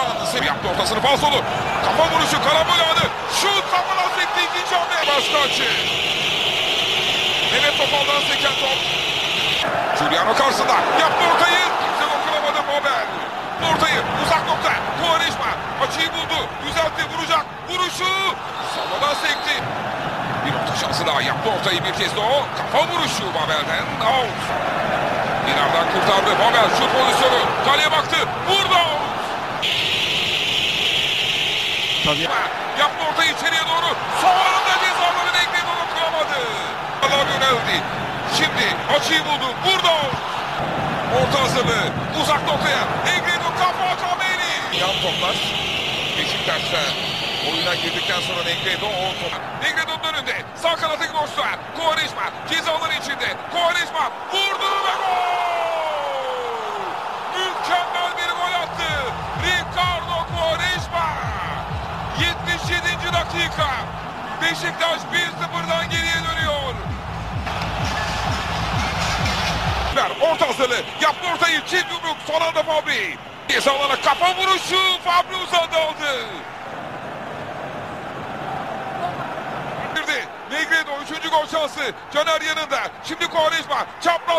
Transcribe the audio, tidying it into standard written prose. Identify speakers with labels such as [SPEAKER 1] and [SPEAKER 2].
[SPEAKER 1] yakalandı. Sevi yaptı ortasını falsolu. Kafa vuruşu, karambol anı. Şut kafadan sekti, ikinci hamle. Başka açı. Mehmet Topal'dan seken top. Giuliano karşısında yaptı ortayı. Kimse dokunamadı Babel. Ortayı uzak nokta. Quaresma açıyı buldu. Düzeltti, vuracak. Vuruşu. Salla'dan sekti. Bir orta şansı daha, yaptı ortayı bir kez de o. Kafa vuruşu Babel'den. Out. İnardan kurtardı Babel, şut pozisyonu. Kaleye baktı. Vurdu.
[SPEAKER 2] Tabii.
[SPEAKER 1] Yaptı ortayı içeriye doğru. Son anda cezaları Negredo dokunamadı. Allah yöneldi. Şimdi açıyı buldu. Vurdu. Orta hazırlığı. Uzak noktaya. Negredo kafa Kameli. Yan toplar. Beşiktaş'ta oyuna girdikten sonra Negredo o top. Negredo'nun önünde. Sağ kanattaki boşluğa. Quaresma cezaları içinde. Quaresma vurdu ve gol! Mükemmel bir gol attı. Ricardo Quaresma. 77. dakika. Beşiktaş 1-0'dan geriye dönüyor. Orta hazırlığı. Yaptı ortayı. Çift yumruk. Son anda Fabri. Ceza alana kafa vuruşu. Fabri uzandı aldı. Negredo 3. gol şansı. Caner yanında. Şimdi Quaresma. Çapraz.